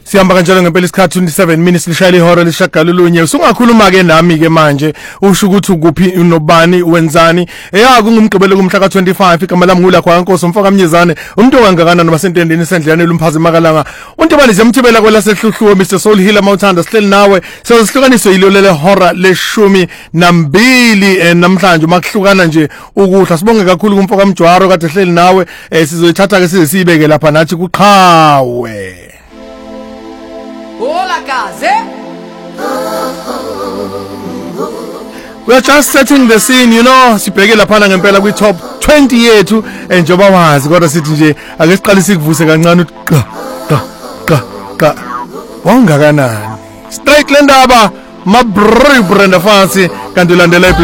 Sihamba kanjalo ngempela isikhathi 27 minutes lishayile ihora lishagalolunye. Usungakhuluma ke nami ke manje usho ukuthi ukuphi unobani wenzani. Kungumgqibelo kumhla ka25 igama lami ngula kwaNkosi umfaka Mnyezane. Umuntu ongangakana nomasentendeni sendlelane lumphazi makalanga. Untobani zemthibela kwela sehluhluwe Mr Soul Healer Mawuthanda sihleli nawe. Sesihlukaniswe yilo le hora leshumi nambili namhlanje makuhlukana nje ukudla. Sibonge kakhulu kumfaka Mjwaro kade sihleli nawe. Sizoyithatha ke sizibeke lapha nathi kuqhawe. Hola kaze. We are just setting the scene, you know. Sibheke lapha ngempela kwi top 20 yethu njengoba wazi kodwa sithi nje ake siqale sikuvuse kancane qa wangakanani straight lendaba ma Brenda Fancy kanti ulandela